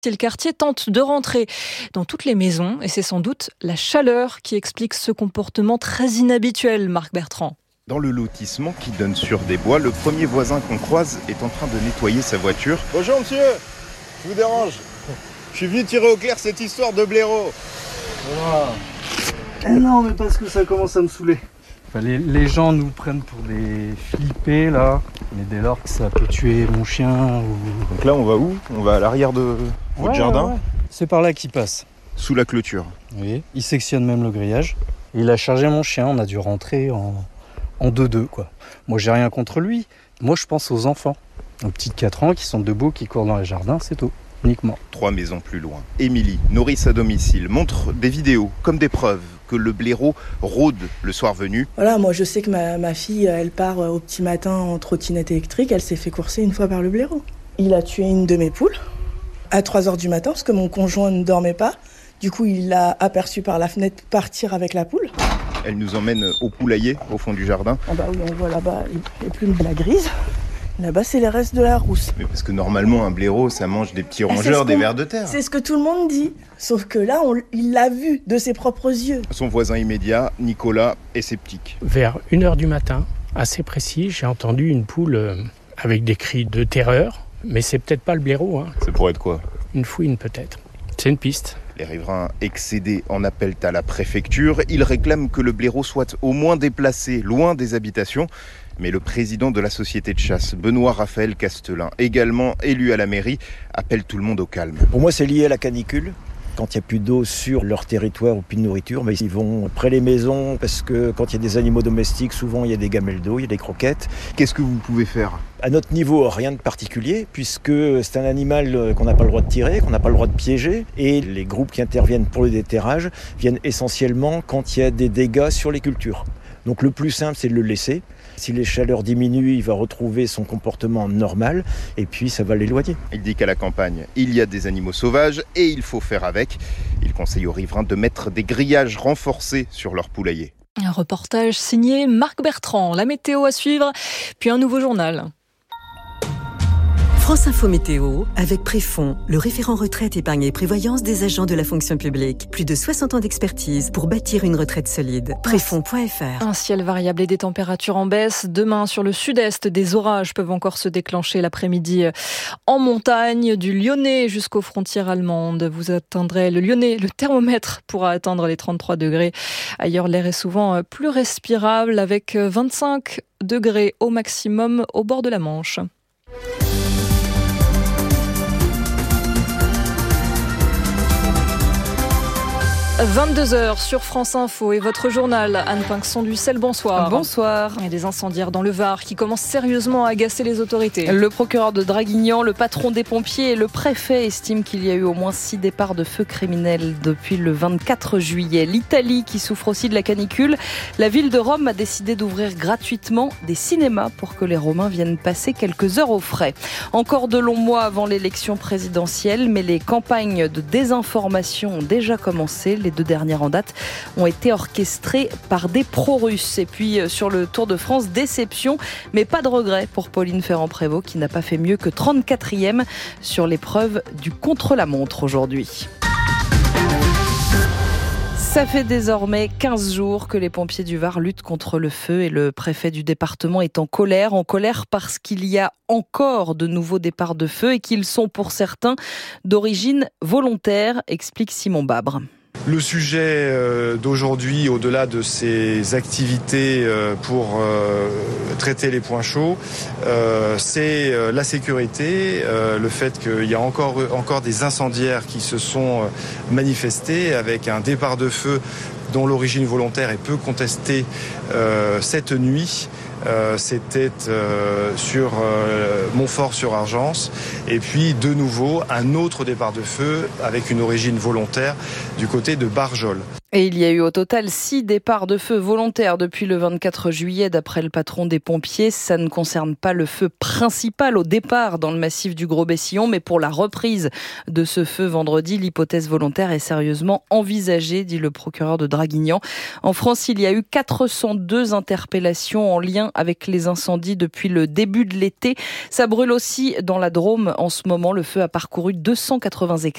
Le quartier tente de rentrer dans toutes les maisons et c'est sans doute la chaleur qui explique ce comportement très inhabituel, Marc Bertrand. Dans le lotissement qui donne sur des bois, le premier voisin qu'on croise est en train de nettoyer sa voiture. Bonjour monsieur, je vous dérange. Je suis venu tirer au clair cette histoire de blaireau. Voilà. Non mais parce que ça commence à me saouler. Les gens nous prennent pour des flippés là, mais dès lors que ça peut tuer mon chien ou... Donc là on va où? On va à l'arrière de votre jardin? Ouais. C'est par là qu'il passe. Sous la clôture. Oui, il sectionne même le grillage. Il a chargé mon chien, on a dû rentrer en 2-2 quoi. Moi j'ai rien contre lui, moi je pense aux enfants. Aux petits de 4 ans qui sont debout, qui courent dans les jardins, c'est tout. Uniquement. 3 maisons plus loin. Émilie, nourrice à domicile, montre des vidéos comme des preuves que le blaireau rôde le soir venu. Voilà, moi je sais que ma fille, elle part au petit matin en trottinette électrique, elle s'est fait courser une fois par le blaireau. Il a tué une de mes poules à 3h du matin parce que mon conjoint ne dormait pas. Du coup, il l'a aperçu par la fenêtre partir avec la poule. Elle nous emmène au poulailler, au fond du jardin. Ah bah oui, on voit là-bas les plumes de la grise. Là-bas, c'est les restes de la rousse. Mais parce que normalement, un blaireau, ça mange des petits rongeurs, des vers de terre. C'est ce que tout le monde dit. Sauf que là, il l'a vu de ses propres yeux. Son voisin immédiat, Nicolas, est sceptique. Vers 1h du matin, assez précis, j'ai entendu une poule avec des cris de terreur. Mais c'est peut-être pas le blaireau. Hein. Ça pourrait être quoi? Une fouine peut-être. C'est une piste. Les riverains excédés en appellent à la préfecture. Ils réclament que le blaireau soit au moins déplacé, loin des habitations. Mais le président de la société de chasse, Benoît Raphaël Castelin, également élu à la mairie, appelle tout le monde au calme. Pour moi, c'est lié à la canicule. Quand il n'y a plus d'eau sur leur territoire ou plus de nourriture, mais ils vont près des maisons parce que quand il y a des animaux domestiques, souvent il y a des gamelles d'eau, il y a des croquettes. Qu'est-ce que vous pouvez faire? À notre niveau, rien de particulier, puisque c'est un animal qu'on n'a pas le droit de tirer, qu'on n'a pas le droit de piéger. Et les groupes qui interviennent pour le déterrage viennent essentiellement quand il y a des dégâts sur les cultures. Donc le plus simple, c'est de le laisser. Si les chaleurs diminuent, il va retrouver son comportement normal et puis ça va l'éloigner. Il dit qu'à la campagne, il y a des animaux sauvages et il faut faire avec. Il conseille aux riverains de mettre des grillages renforcés sur leurs poulaillers. Un reportage signé Marc Bertrand. La météo à suivre, puis un nouveau journal. France Info Météo, avec Préfond, le référent retraite, épargne et prévoyance des agents de la fonction publique. Plus de 60 ans d'expertise pour bâtir une retraite solide. Préfond.fr. Un ciel variable et des températures en baisse. Demain, sur le sud-est, des orages peuvent encore se déclencher l'après-midi en montagne, du Lyonnais jusqu'aux frontières allemandes. Vous atteindrez le Lyonnais, le thermomètre pourra atteindre les 33 degrés. Ailleurs, l'air est souvent plus respirable avec 25 degrés au maximum au bord de la Manche. 22h sur France Info et votre journal. Anne Pinxon-Ducel, bonsoir. Bonsoir. Il y a des incendiaires dans le Var qui commencent sérieusement à agacer les autorités. Le procureur de Draguignan, le patron des pompiers et le préfet estiment qu'il y a eu au moins 6 départs de feu criminels depuis le 24 juillet. L'Italie qui souffre aussi de la canicule. La ville de Rome a décidé d'ouvrir gratuitement des cinémas pour que les Romains viennent passer quelques heures au frais. Encore de longs mois avant l'élection présidentielle, mais les campagnes de désinformation ont déjà commencé. Les 2 dernières en date ont été orchestrées par des pro-russes. Et puis sur le Tour de France, déception, mais pas de regret pour Pauline Ferrand-Prévot qui n'a pas fait mieux que 34e sur l'épreuve du contre-la-montre aujourd'hui. Ça fait désormais 15 jours que les pompiers du Var luttent contre le feu et le préfet du département est en colère parce qu'il y a encore de nouveaux départs de feu et qu'ils sont pour certains d'origine volontaire, explique Simon Babre. Le sujet d'aujourd'hui, au-delà de ces activités pour traiter les points chauds, c'est la sécurité, le fait qu'il y a encore des incendiaires qui se sont manifestés avec un départ de feu dont l'origine volontaire est peu contestée cette nuit. C'était sur Montfort-sur-Argence et puis de nouveau un autre départ de feu avec une origine volontaire du côté de Barjol. Et il y a eu au total 6 départs de feu volontaires depuis le 24 juillet, d'après le patron des pompiers. Ça ne concerne pas le feu principal au départ dans le massif du Gros-Bessillon, mais pour la reprise de ce feu vendredi, l'hypothèse volontaire est sérieusement envisagée, dit le procureur de Draguignan. En France, il y a eu 402 interpellations en lien avec les incendies depuis le début de l'été. Ça brûle aussi dans la Drôme en ce moment. Le feu a parcouru 280 hectares.